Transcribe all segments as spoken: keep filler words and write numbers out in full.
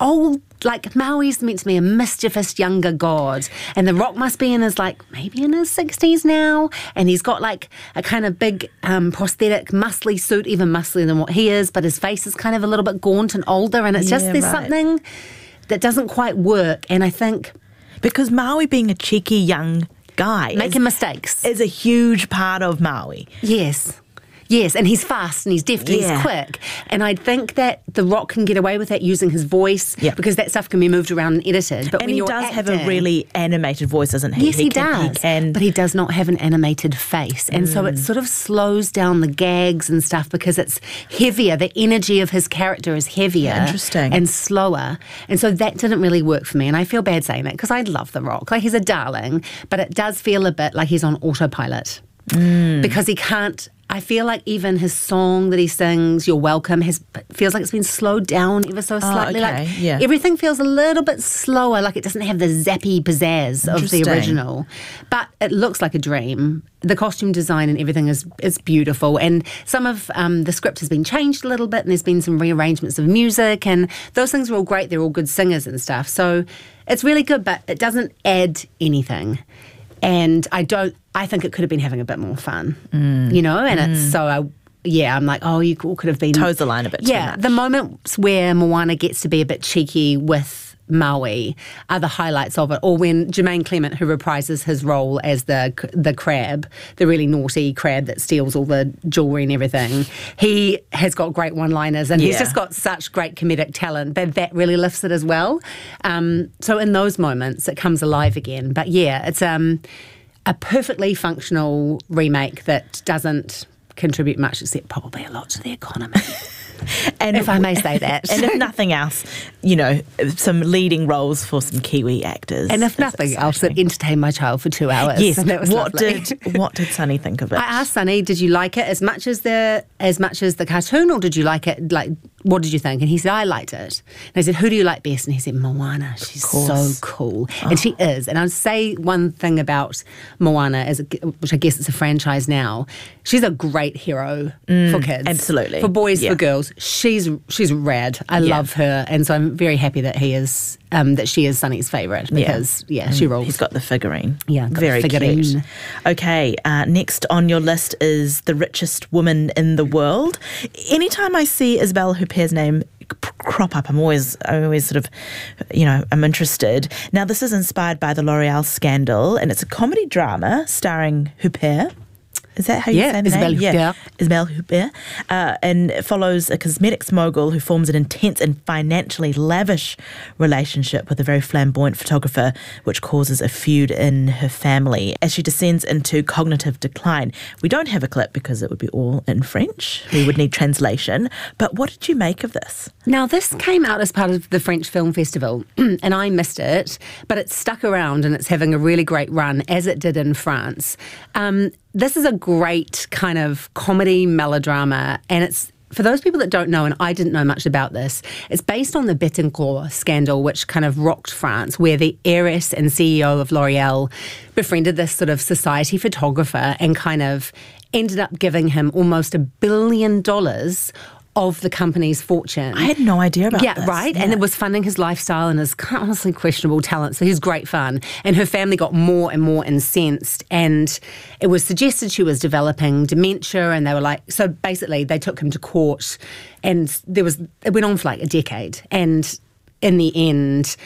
old, like Maui's meant to be a mischievous younger god, and The Rock must be in his, like, maybe in his sixties now, and he's got like a kind of big um, prosthetic muscly suit, even musclier than what he is, but his face is kind of a little bit gaunt and older, and it's Yeah, just, there's right. something that doesn't quite work, and I think... Because Maui being a cheeky young guy Making is, mistakes. is a huge part of Maui. Yes. Yes, and he's fast and he's deft and Yeah. he's quick. And I think that The Rock can get away with that using his voice Yeah. because that stuff can be moved around and edited. But And when he you're does have a acting- really animated voice, doesn't he? Yes, he, can, does. He can, But he does not have an animated face. And so it sort of slows down the gags and stuff because it's heavier. The energy of his character is heavier. Interesting. And slower. And so that didn't really work for me. And I feel bad saying that because I love The Rock. Like, he's a darling. But it does feel a bit like he's on autopilot. Mm. Because he can't... I feel like even his song that he sings, You're Welcome, has feels like it's been slowed down ever so slightly. okay, Like yeah. everything feels a little bit slower, like it doesn't have the zappy pizzazz of the Interesting. original. But it looks like a dream. The costume design and everything is is beautiful. And some of um, the script has been changed a little bit, and there's been some rearrangements of music, and those things are all great. They're all good singers and stuff. So it's really good, but it doesn't add anything. And I don't, I think it could have been having a bit more fun, mm. you know? And mm. it's so, I, yeah, I'm like, oh, you could have been... Toes the line a bit yeah, too much. The moments where Moana gets to be a bit cheeky with Maui are the highlights of it. Or when Jermaine Clement, who reprises his role as the the crab, the really naughty crab that steals all the jewellery and everything, he has got great one-liners and Yeah. he's just got such great comedic talent that that really lifts it as well. Um, so in those moments, it comes alive again. But yeah, it's um, a perfectly functional remake that doesn't contribute much except probably a lot to the economy. And if I may say that. And if nothing else, you know, some leading roles for some Kiwi actors. And if nothing else, it entertained my child for two hours. Yes. And that was what lovely. did what did Sunny think of it? I asked Sunny, did you like it as much as the as much as the cartoon, or did you like it like what did you think? And he said, I liked it. And I said, who do you like best? And he said, Moana. She's so cool. Oh. And she is. And I'd say one thing about Moana, is, which I guess it's a franchise now, she's a great hero mm, for kids. Absolutely. For boys, yeah. for girls. She's she's rad. I yeah. love her. And so I'm very happy that he is, um, that she is Sunny's favourite because, yeah, yeah she rules. He's got the figurine. Yeah, got very the figurine. cute. Okay, uh, next on your list is The Richest Woman in the World. Anytime I see Isabelle Huppert's name crop up, I'm always, I always sort of, you know, I'm interested. Now, this is inspired by the L'Oreal scandal, and it's a comedy drama starring Huppert. Is that how you yeah, say the Isabelle name? Huppert. Yeah, Isabelle Huppert. Uh, and it follows a cosmetics mogul who forms an intense and financially lavish relationship with a very flamboyant photographer, which causes a feud in her family as she descends into cognitive decline. We don't have a clip because it would be all in French. We would need translation. But what did you make of this? Now, this came out as part of the French Film Festival, and I missed it, but it's stuck around and it's having a really great run, as it did in France. Um, this is a great kind of comedy melodrama, and it's, for those people that don't know, and I didn't know much about this, it's based on the Bettencourt scandal, which kind of rocked France, where the heiress and C E O of L'Oreal befriended this sort of society photographer and kind of ended up giving him almost a billion dollars of the company's fortune. I had no idea about yeah, this. Right? Yeah. And it was funding his lifestyle and his honestly questionable talent. So he's great fun. And her family got more and more incensed. And it was suggested she was developing dementia. And they were like, so basically they took him to court. And there was, it went on for like a decade. And in the end,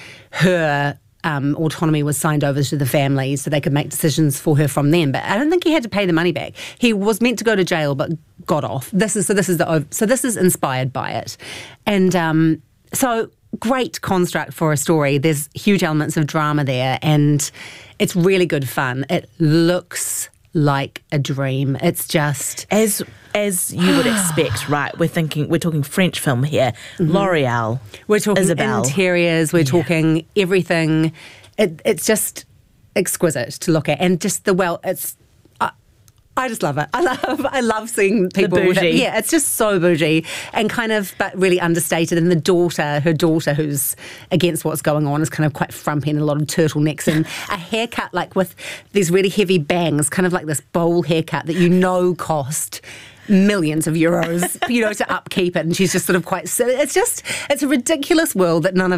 her Um, autonomy was signed over to the family so they could make decisions for her from them. But I don't think he had to pay the money back. He was meant to go to jail but got off. This is so this is the so this is inspired by it. And um, so great construct for a story. There's huge elements of drama there and it's really good fun. It looks like a dream. It's just as as you would expect, right? We're thinking we're talking French film here. Mm-hmm. L'Oreal. We're talking Isabelle. Interiors. We're yeah. talking everything. It, it's just exquisite to look at, and just the well. It's. I, I just love it. I love. I love seeing people. The bougie. With it. Yeah, it's just so bougie and kind of, but really understated. And the daughter, her daughter, who's against what's going on, is kind of quite frumpy and a lot of turtlenecks and a haircut like with these really heavy bangs, kind of like this bowl haircut that you know cost millions of euros, you know, to upkeep it. And she's just sort of quite, it's just, it's a ridiculous world that none of